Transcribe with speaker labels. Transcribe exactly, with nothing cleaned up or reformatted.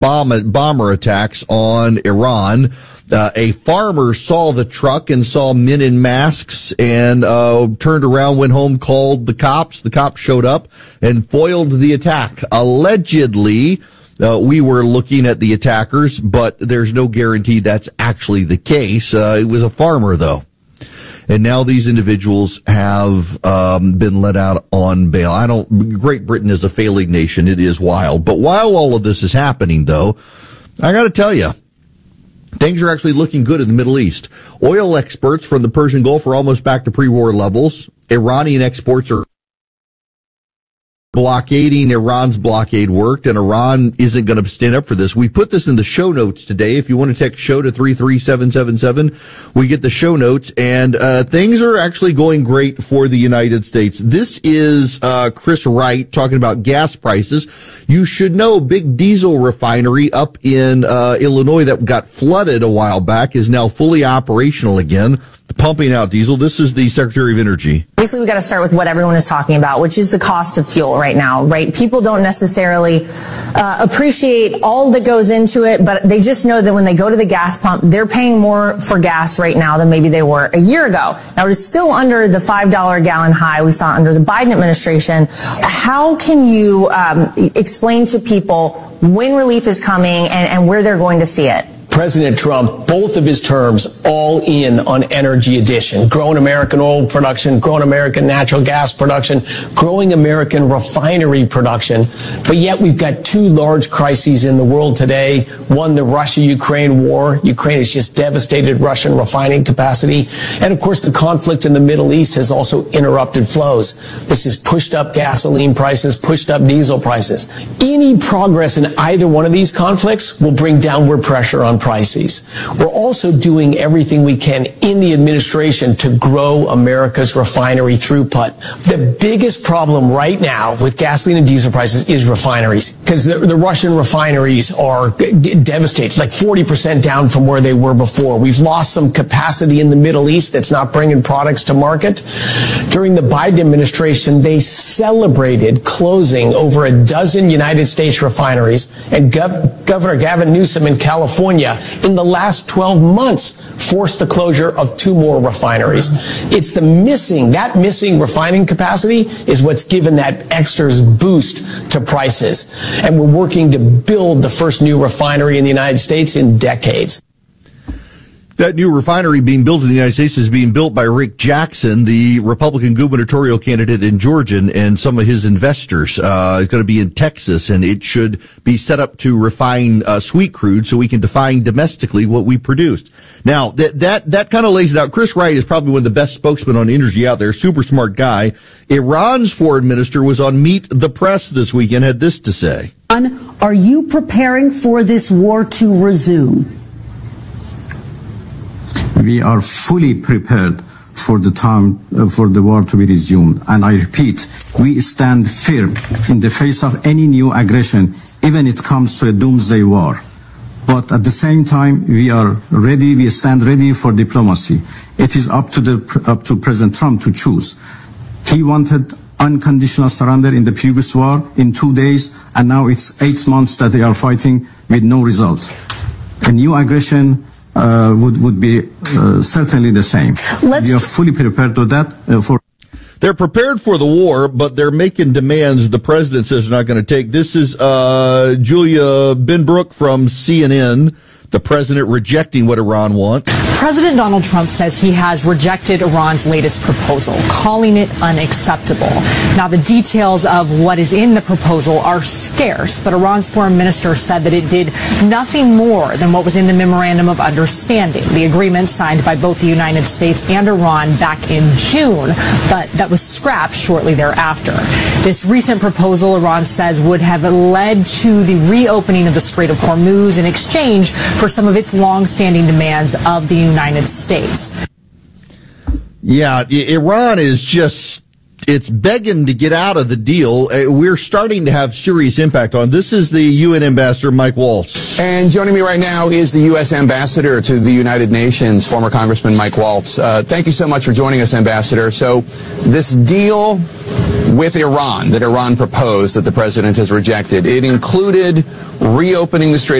Speaker 1: bomb, bomber attacks on Iran. Uh, a farmer saw the truck and saw men in masks and uh turned around, went home, called the cops. The cops showed up and foiled the attack. Allegedly, uh, we were looking at the attackers, but there's no guarantee that's actually the case. Uh, it was a farmer, though. And now these individuals have um been let out on bail. I don't, Great Britain is a failing nation. It is wild. But while all of this is happening, though, I got to tell you, things are actually looking good in the Middle East. Oil exports from the Persian Gulf are almost back to pre-war levels. Iranian exports are blockading. Iran's blockade worked, and Iran isn't going to stand up for this. We put this in the show notes today. If you want to text show to three three seven seven seven, we get the show notes, and uh things are actually going great for the United States. This is uh Chris Wright talking about gas prices. You should know big diesel refinery up in uh Illinois that got flooded a while back is now fully operational again, pumping out diesel. This is the Secretary of Energy.
Speaker 2: Basically, we got to start with what everyone is talking about, which is the cost of fuel right now, right? People don't necessarily uh, appreciate all that goes into it, but they just know that when they go to the gas pump, they're paying more for gas right now than maybe they were a year ago. Now, it is still under the five dollars a gallon high we saw under the Biden administration. How can you um, explain to people when relief is coming and, and where they're going to see it?
Speaker 3: President Trump, both of his terms, all in on energy addition, growing American oil production, growing American natural gas production, growing American refinery production. But yet we've got two large crises in the world today. One, the Russia-Ukraine war. Ukraine has just devastated Russian refining capacity. And of course, the conflict in the Middle East has also interrupted flows. This has pushed up gasoline prices, pushed up diesel prices. Any progress in either one of these conflicts will bring downward pressure on prices. We're also doing everything we can in the administration to grow America's refinery throughput. The biggest problem right now with gasoline and diesel prices is refineries, because the, the Russian refineries are d- devastated, like forty percent down from where they were before. We've lost some capacity in the Middle East that's not bringing products to market. During the Biden administration, they celebrated closing over a dozen United States refineries, and Gov- Governor Gavin Newsom in California in the last twelve months forced the closure of two more refineries. It's the missing, that missing refining capacity is what's given that extra boost to prices. And we're working to build the first new refinery in the United States in decades.
Speaker 1: That new refinery being built in the United States is being built by Rick Jackson, the Republican gubernatorial candidate in Georgia, and some of his investors. Uh, it's going to be in Texas, and it should be set up to refine uh, sweet crude so we can define domestically what we produced. Now, that that that kind of lays it out. Chris Wright is probably one of the best spokesmen on energy out there, super smart guy. Iran's foreign minister was on Meet the Press this weekend, had this to say.
Speaker 4: Are you preparing for this war to resume?
Speaker 5: We are fully prepared for the time uh, for the war to be resumed. And I repeat, we stand firm in the face of any new aggression, even if it comes to a doomsday war. But at the same time, we are ready, we stand ready for diplomacy. It is up to the up to President Trump to choose. He wanted unconditional surrender in the previous war in two days, and now it's eight months that they are fighting with no result. A new aggression Uh, would would be uh, certainly the same. Let's we are fully prepared to that. Uh, for
Speaker 1: They're prepared for the war, but they're making demands the president says they're not going to take. This is uh Julia Benbrook from C N N. The president rejecting what Iran wants.
Speaker 6: President Donald Trump says he has rejected Iran's latest proposal, calling it unacceptable. Now, the details of what is in the proposal are scarce, but Iran's foreign minister said that it did nothing more than what was in the Memorandum of Understanding, the agreement signed by both the United States and Iran back in June, but that was scrapped shortly thereafter. This recent proposal, Iran says, would have led to the reopening of the Strait of Hormuz in exchange for some of its long-standing demands of the United States.
Speaker 1: Yeah, Iran is just, it's begging to get out of the deal. We're starting to have serious impact on. This is the U N ambassador, Mike Waltz.
Speaker 7: And joining me right now is the U S ambassador to the United Nations, former Congressman Mike Waltz. Uh, thank you so much for joining us, Ambassador. So this deal with Iran that Iran proposed that the president has rejected. It included reopening the Strait